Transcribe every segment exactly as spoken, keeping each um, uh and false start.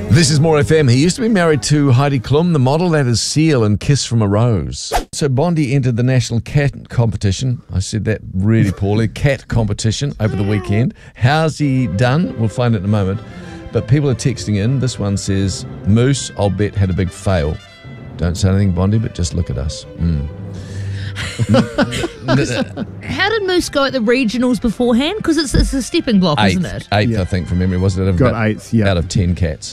This is More F M. He used to be married to Heidi Klum, the model. That is Seal and Kiss from a Rose. So Bondi entered the national cat competition. I said that really poorly. Cat competition over the weekend. How's he done? We'll find out in a moment. But people are texting in. This one says, Moose, I'll bet, had a big fail. Don't say anything, Bondi, but just look at us. Mm. How did Moose go at the regionals beforehand? Because it's, it's a stepping block, Eighth, isn't it? Eighth, Yeah. I think, from memory. Was it? Got about, eighth, yeah. Out of ten cats.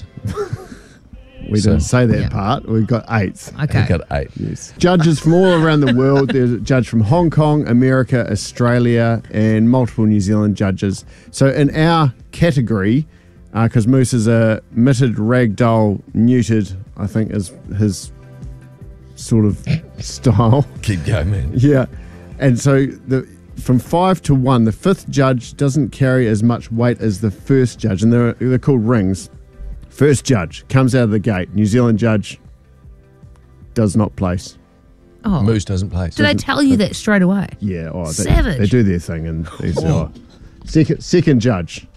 We So- didn't say that Yeah. part. We got eighth. Okay. We got eight. Yes. Judges from all around the world. There's a judge from Hong Kong, America, Australia, and multiple New Zealand judges. So in our category, because uh, Moose is a mitted, ragdoll, neutered, I think is his sort of style. Keep going, man. Yeah. And so the from five to one, the fifth judge doesn't carry as much weight as the first judge, and they're, they're called rings. First judge comes out of the gate. New Zealand judge does not place. Oh. Moose doesn't play. Did they tell you that straight away? Yeah, oh, they, Savage. they do their thing, and these, oh. second second judge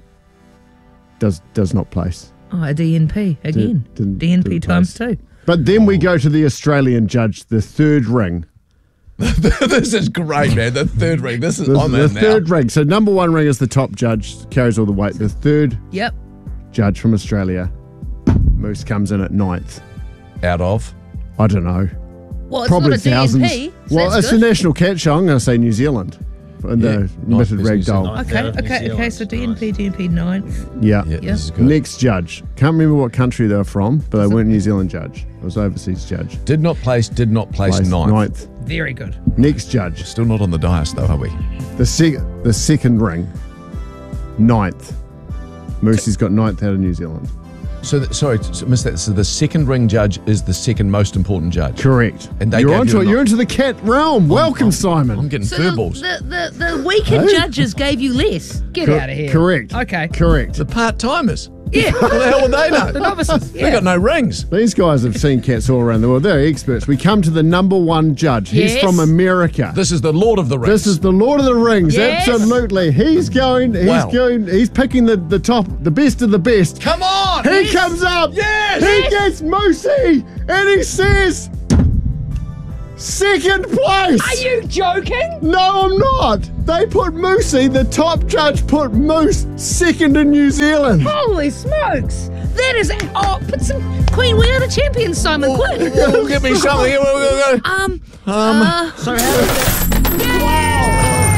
does does not place. Oh, a D N P again. didn't- D N P didn't times place. two. But then we go to the Australian judge, the third ring. This is great, man. The third ring. This is The, on the that now. third ring. So number one ring is the top judge, carries all the weight. The third Yep. judge from Australia, Moose, comes in at ninth. Out of. I don't know. Well, it's Probably not a thousands. D N P. So well, that's it's good. the national cat show. I'm going to say New Zealand. In Yeah, the ninth mitted is New ragdoll. Zealand. Okay, Out of New okay, okay. Zealand. So D N P, D N P ninth. Yeah. Yeah, Yeah. this is good. Next judge. Can't remember what country they were from, but they weren't New Zealand judge. It was overseas judge. Did not place, did not place Placed ninth. ninth. Very good. Next judge. Still not on the dais, though, are we? The sec- the second ring. Ninth. Moosey's got ninth out of New Zealand. So, the, sorry, so missed that. So the second ring judge is the second most important judge. Correct. And they you're gave onto you a it. nod. You're into the cat realm. Welcome, I'm Simon. getting So fur the, balls. the, the, the weekend Hey. judges gave you less. Get Co- out of here. Correct. Okay. Correct. The part-timers. Yeah. What the hell would they know? The novices. They Yeah. got no rings. These guys have seen cats all around the world. They're experts. We come to the number one judge. He's Yes. from America. This is the Lord of the Rings. This is the Lord of the Rings. Yes. Absolutely. He's going. He's Wow. going. He's picking the, the top, the best of the best. Come on! He Yes. comes up. Yes. He Yes. gets Moosey, and he says, second place. Are you joking? No, I'm not. They put Moosey. The top judge put Moose second in New Zealand. Holy smokes. That is. Oh, put some. Queen, we are the champions, Simon. Quick. Oh, give me something. Here we go. Um. Um. Uh, So how does that,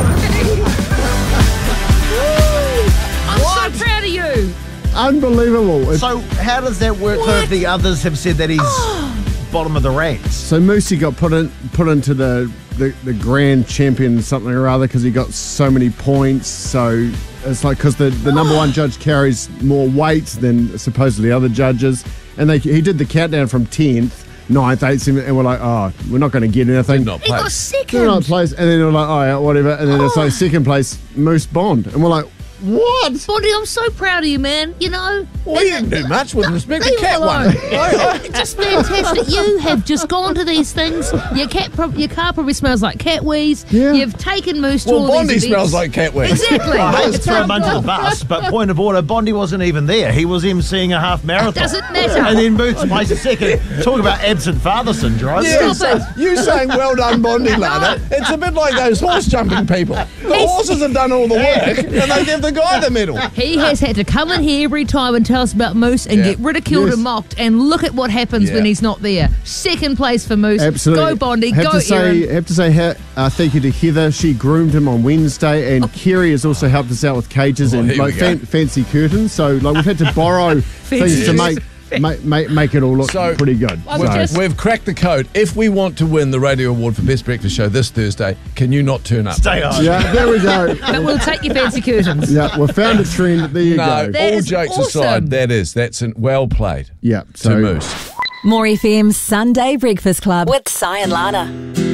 I'm so proud of you. Unbelievable. It's- so how does that work though if the others have said that he's bottom of the ranks? So Moosey got put in, put into the, the, the grand champion something or other because he got so many points. So it's like because the, the number one judge carries more weight than supposedly other judges, and they he did the countdown from tenth, ninth, eighth, seventh, and we're like, oh, we're not going to get anything. Did not He got place. They're not second. place, and then they're like, oh yeah, whatever, and then it's like second place Moose Bond, and we're like, what? Bondi, I'm so proud of you, man. You know. We didn't do much with respect to Leave cat it one. alone. I- I- Just fantastic. You have just gone to these things. Your cat, prob- your car probably smells like cat wheeze. Yeah. You've taken Moose to Well, all Bondi these events. smells like cat wings. Exactly. I hate to It's throw him rubbed under the off. bus, but point of order, Bondi wasn't even there. He was emceeing a half marathon. Doesn't matter. And then Boots placed a second. Talk about absent father syndrome. Yeah, Stop so you saying well done, Bondi, Lana. It's a bit like those horse jumping people. The horses have done all the work, and they give the guy the medal. He has had to come in here every time and tell us about Moose and Yeah. get ridiculed Yes. and mocked. And look at what happens Yeah. when he's not there. Second place for Moose. Absolutely. Go Bondi. Have Go to say, Erin. have to say, ha- uh, thank you to Heather. She groomed him on Wednesday, and Kerry has also helped us out with cages Oh, and here we like go. fan- fancy curtains. So like we've had to borrow things to make, make make make it all look So- pretty good. I'm So- just- We've cracked the code. If we want to win the Radio Award for Best Breakfast Show this Thursday, can you not turn up? Stay on. yeah, there we go. But we'll take your fancy curtains. Yeah, we found a trend. There you No, go. That all is jokes awesome. aside, that is. That's an, well played Yeah, to so Moose. More F M's Sunday Breakfast Club with Si and Lana.